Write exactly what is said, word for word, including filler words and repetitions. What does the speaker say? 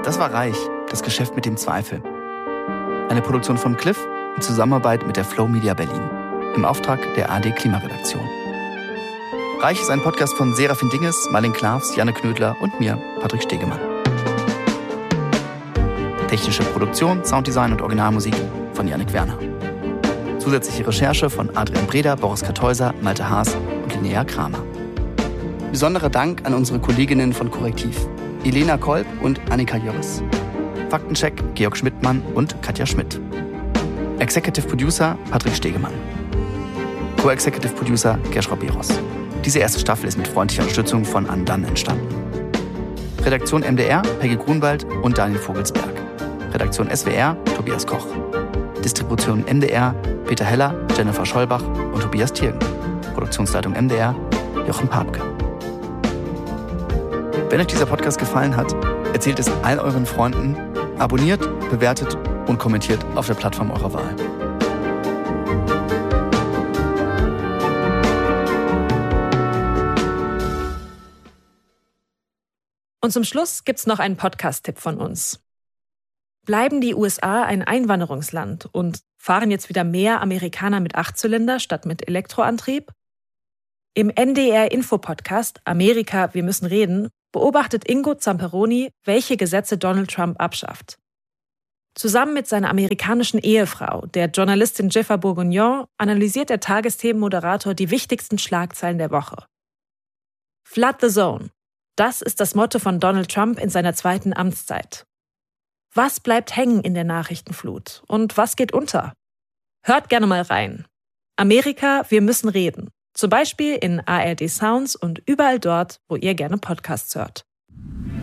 Das war Reich, das Geschäft mit dem Zweifel. Eine Produktion von Cliff in Zusammenarbeit mit der Flow Media Berlin im Auftrag der A D Klimaredaktion. Reich ist ein Podcast von Serafin Dinges, Marlene Klavs, Janne Knödler und mir, Patrick Stegemann. Technische Produktion, Sounddesign und Originalmusik von Jannik Werner. Zusätzliche Recherche von Adrian Breder, Boris Kartäuser, Malte Haas und Linnea Kramer. Besonderer Dank an unsere Kolleginnen von Korrektiv, Elena Kolb und Annika Jörres. Faktencheck Georg Schmidtmann und Katja Schmidt. Executive Producer Patrick Stegemann. Co-Executive Producer Gershra Beros. Diese erste Staffel ist mit freundlicher Unterstützung von Andan entstanden. Redaktion M D R Peggy Grunwald und Daniel Vogelsberg. Redaktion S W R Tobias Koch. Distribution M D R Peter Heller, Jennifer Schollbach und Tobias Thiergen. Produktionsleitung M D R Jochen Papke. Wenn euch dieser Podcast gefallen hat, erzählt es all euren Freunden, abonniert, bewertet und kommentiert auf der Plattform eurer Wahl. Und zum Schluss gibt's noch einen Podcast-Tipp von uns. Bleiben die U S A ein Einwanderungsland und fahren jetzt wieder mehr Amerikaner mit Achtzylinder statt mit Elektroantrieb? Im N D R-Info-Podcast Amerika, wir müssen reden, beobachtet Ingo Zamperoni, welche Gesetze Donald Trump abschafft. Zusammen mit seiner amerikanischen Ehefrau, der Journalistin Jennifer Bourguignon, analysiert der Tagesthemenmoderator die wichtigsten Schlagzeilen der Woche. Flood the Zone. Das ist das Motto von Donald Trump in seiner zweiten Amtszeit. Was bleibt hängen in der Nachrichtenflut und was geht unter? Hört gerne mal rein. Amerika, wir müssen reden. Zum Beispiel in A R D Sounds und überall dort, wo ihr gerne Podcasts hört.